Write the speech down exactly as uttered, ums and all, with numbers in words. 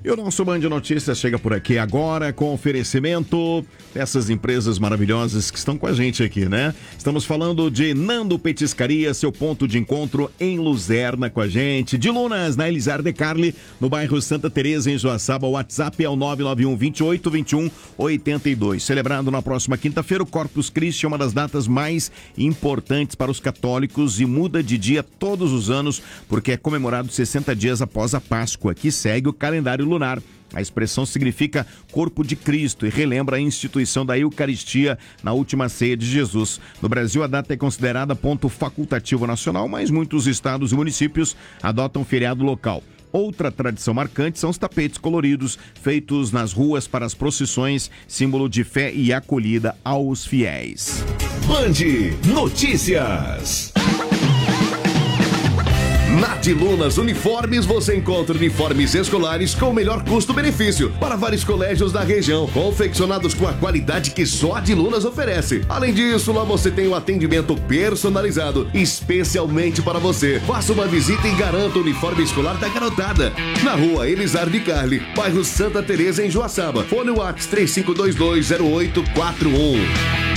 E o nosso Band Notícias chega por aqui agora com oferecimento dessas empresas maravilhosas que estão com a gente aqui, né? Estamos falando de Nando Petiscaria, seu ponto de encontro em Luzerna com a gente. De Lunas, na Elizar de Carli, no bairro Santa Teresa, em Joaçaba. O WhatsApp é o nove nove um, vinte e oito, vinte e um, oitenta e dois. Celebrado na próxima quinta-feira, o Corpus Christi é uma das datas mais importantes para os católicos e muda de dia todos os anos, porque é comemorado sessenta dias após a Páscoa, que segue o calendário lunar. A expressão significa corpo de Cristo e relembra a instituição da Eucaristia na última ceia de Jesus. No Brasil, a data é considerada ponto facultativo nacional, mas muitos estados e municípios adotam feriado local. Outra tradição marcante são os tapetes coloridos feitos nas ruas para as procissões, símbolo de fé e acolhida aos fiéis. Band Notícias. Na de Lunas Uniformes você encontra uniformes escolares com o melhor custo-benefício para vários colégios da região, confeccionados com a qualidade que só a de Lunas oferece. Além disso, lá você tem um atendimento personalizado especialmente para você. Faça uma visita e garanta o uniforme escolar da garotada. Na rua Elizar de Carli, bairro Santa Teresa, em Joaçaba. Fone WhatsApp três cinco dois dois, zero oito quatro um.